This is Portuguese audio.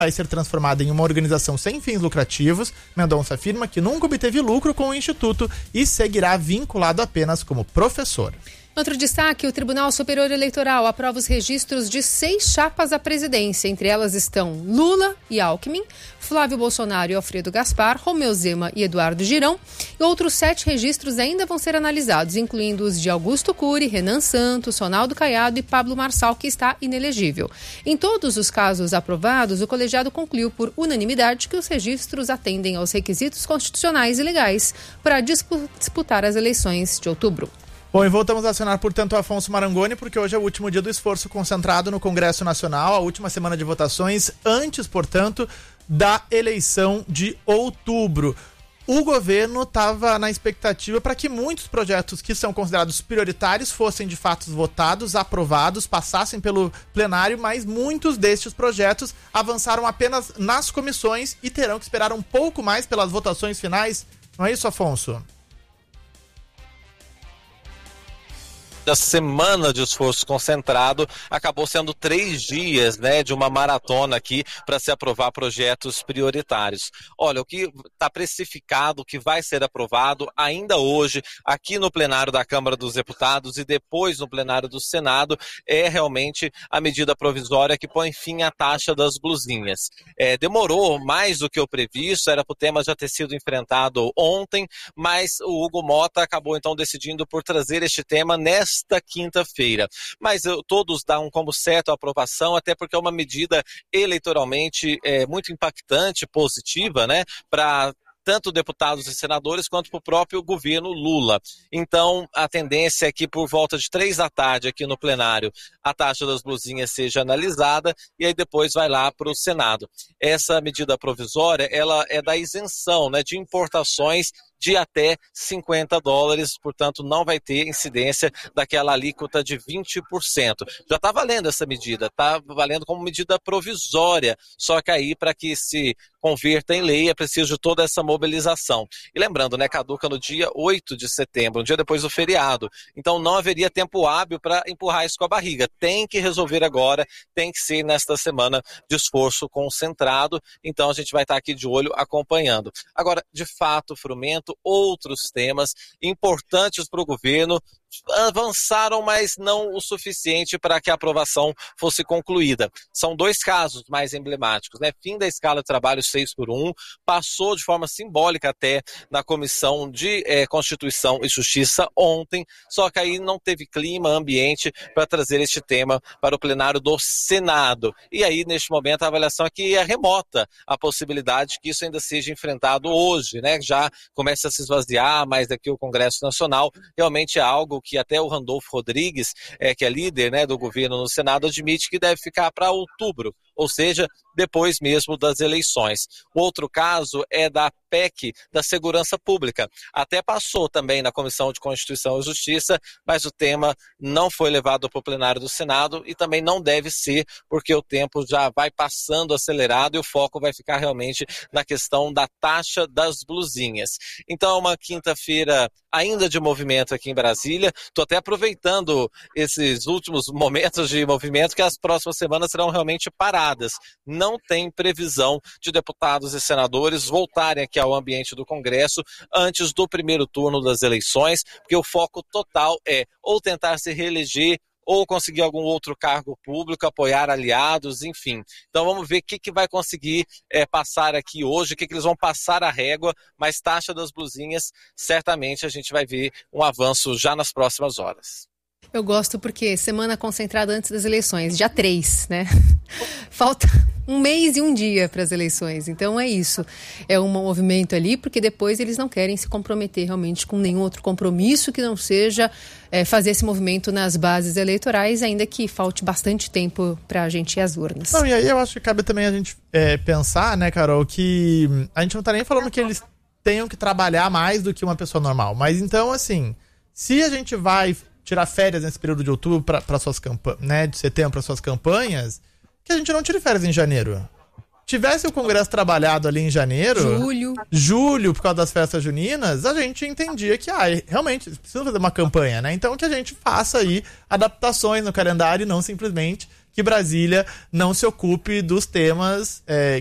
vai ser transformada em uma organização sem fins lucrativos. Mendonça afirma que nunca obteve lucro com o Instituto e seguirá vinculado apenas como professor. Outro destaque, o Tribunal Superior Eleitoral aprova os registros de 6 chapas à presidência. Entre elas estão Lula e Alckmin, Flávio Bolsonaro e Alfredo Gaspar, Romeu Zema e Eduardo Girão. E outros 7 registros ainda vão ser analisados, incluindo os de Augusto Cury, Renan Santos, Ronaldo Caiado e Pablo Marçal, que está inelegível. Em todos os casos aprovados, o colegiado concluiu por unanimidade que os registros atendem aos requisitos constitucionais e legais para disputar as eleições de outubro. Bom, e voltamos a acionar, portanto, o Afonso Marangoni, porque hoje é o último dia do esforço concentrado no Congresso Nacional, a última semana de votações, antes, portanto, da eleição de outubro. O governo estava na expectativa para que muitos projetos que são considerados prioritários fossem, de fato, votados, aprovados, passassem pelo plenário, mas muitos destes projetos avançaram apenas nas comissões e terão que esperar um pouco mais pelas votações finais. Não é isso, Afonso? Da semana de esforço concentrado, acabou sendo 3 dias, né, de uma maratona aqui para se aprovar projetos prioritários. Olha, o que está precificado, o que vai ser aprovado ainda hoje aqui no plenário da Câmara dos Deputados e depois no plenário do Senado é realmente a medida provisória que põe fim à taxa das blusinhas. Demorou mais do que o previsto, era para o tema já ter sido enfrentado ontem, mas o Hugo Mota acabou então decidindo por trazer este tema nesta quinta-feira. Mas todos dão como certo a aprovação, até porque é uma medida eleitoralmente muito impactante, positiva, né, para tanto deputados e senadores quanto para o próprio governo Lula. Então, a tendência é que por volta de 3 da tarde aqui no plenário, a taxa das blusinhas seja analisada e aí depois vai lá para o Senado. Essa medida provisória, ela é da isenção, né, de importações de até $50, portanto não vai ter incidência daquela alíquota de 20%. Já está valendo essa medida, está valendo como medida provisória, só que aí para que se converta em lei é preciso de toda essa mobilização. E lembrando, né, caduca no dia 8 de setembro, um dia depois do feriado, então não haveria tempo hábil para empurrar isso com a barriga. Tem que resolver agora, tem que ser nesta semana de esforço concentrado, então a gente vai estar aqui de olho acompanhando. Agora, de fato, Frumento, outros temas importantes para o governo avançaram, mas não o suficiente para que a aprovação fosse concluída. São 2 casos mais emblemáticos, né? Fim da escala de trabalho 6x1, passou de forma simbólica até na Comissão de Constituição e Justiça ontem, só que aí não teve clima, ambiente para trazer este tema para o plenário do Senado. E aí, neste momento, a avaliação é que é remota a possibilidade que isso ainda seja enfrentado hoje, né? Já começa a se esvaziar, mas daqui o Congresso Nacional realmente é algo que até o Randolfo Rodrigues, que é líder, né, do governo no Senado, admite que deve ficar para outubro, ou seja, depois mesmo das eleições. O outro caso é da PEC da Segurança Pública. Até passou também na Comissão de Constituição e Justiça, mas o tema não foi levado para o plenário do Senado e também não deve ser, porque o tempo já vai passando acelerado e o foco vai ficar realmente na questão da taxa das blusinhas. Então, uma quinta-feira ainda de movimento aqui em Brasília. Estou até aproveitando esses últimos momentos de movimento, que as próximas semanas serão realmente paradas. Não tem previsão de deputados e senadores voltarem aqui ao ambiente do Congresso antes do primeiro turno das eleições, porque o foco total é ou tentar se reeleger ou conseguir algum outro cargo público, apoiar aliados, enfim. Então vamos ver o que vai conseguir passar aqui hoje, o que eles vão passar a régua, mas taxa das blusinhas, certamente a gente vai ver um avanço já nas próximas horas. Eu gosto porque semana concentrada antes das eleições, dia 3, né? Falta 1 mês e 1 dia para as eleições. Então é isso. É um movimento ali, porque depois eles não querem se comprometer realmente com nenhum outro compromisso que não seja fazer esse movimento nas bases eleitorais, ainda que falte bastante tempo para a gente ir às urnas. Não, e aí eu acho que cabe também a gente pensar, né, Carol, que a gente não tá nem falando que eles tenham que trabalhar mais do que uma pessoa normal. Mas então, assim, se a gente vai tirar férias nesse período de outubro para suas campanhas, né, de setembro para suas campanhas, que a gente não tire férias em janeiro. Tivesse o Congresso trabalhado ali em janeiro, julho, por causa das festas juninas, a gente entendia que realmente precisa fazer uma campanha, né? Então que a gente faça aí adaptações no calendário e não simplesmente que Brasília não se ocupe dos temas